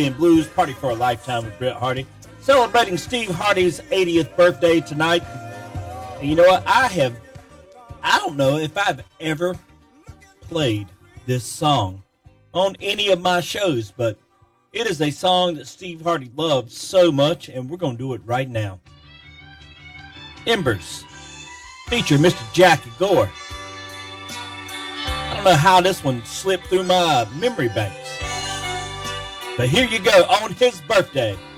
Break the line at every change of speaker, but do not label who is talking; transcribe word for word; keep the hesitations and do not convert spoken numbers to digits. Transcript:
and Blues Party for a Lifetime with Brett Hardy. Celebrating Steve Hardy's eightieth birthday tonight. And you know what? I have, I don't know if I've ever played this song on any of my shows, but it is a song that Steve Hardy loves so much, and we're going to do it right now. Embers feature Mister Jackie Gore. I don't know how this one slipped through my memory banks, but here you go on his birthday.